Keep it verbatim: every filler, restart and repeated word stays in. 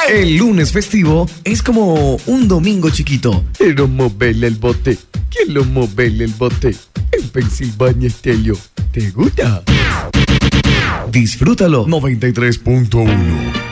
El lunes festivo es como un domingo chiquito. Quiero moverle el bote. Quiero moverle el bote. En Pensilvania Estéreo. ¿Te gusta? Disfrútalo. noventa y tres punto uno